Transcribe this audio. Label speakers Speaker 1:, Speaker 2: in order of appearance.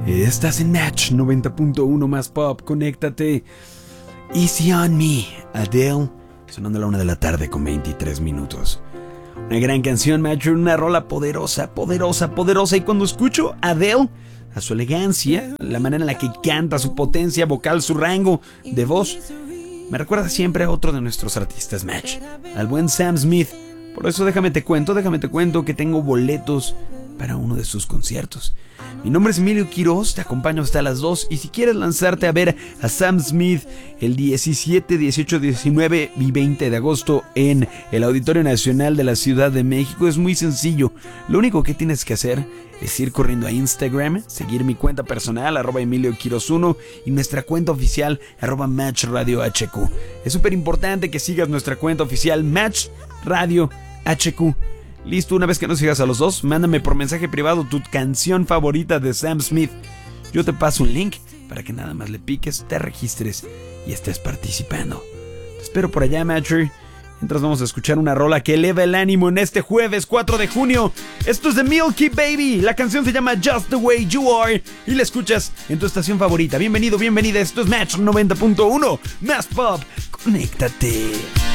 Speaker 1: Estás en Match 90.1 más pop, conéctate. Easy on me, Adele, sonando a la 1 de la tarde con 23 minutos. Una gran canción, Match, una rola poderosa, poderosa, poderosa. Y cuando escucho a Adele, a su elegancia, la manera en la que canta, su potencia vocal, su rango de voz, me recuerda siempre a otro de nuestros artistas, Match, al buen Sam Smith. Por eso déjame te cuento que tengo boletos para uno de sus conciertos. Mi nombre es Emilio Quiroz, te acompaño hasta las 2 y si quieres lanzarte a ver a Sam Smith el 17, 18, 19 y 20 de agosto en el Auditorio Nacional de la Ciudad de México, es muy sencillo. Lo único que tienes que hacer es ir corriendo a Instagram, seguir mi cuenta personal @EmilioQuiroz1 y nuestra cuenta oficial @MatchRadioHQ. Es súper importante que sigas nuestra cuenta oficial Match Radio HQ. Listo, una vez que nos sigas a los dos, mándame por mensaje privado tu canción favorita de Sam Smith. Yo te paso un link para que nada más le piques, te registres y estés participando. Te espero por allá, Matcher. Mientras vamos a escuchar una rola que eleva el ánimo en este jueves 4 de junio. Esto es de Milky Baby. La canción se llama Just the Way You Are y la escuchas en tu estación favorita. Bienvenido, bienvenida. Esto es Match 90.1. Más pop. Conéctate.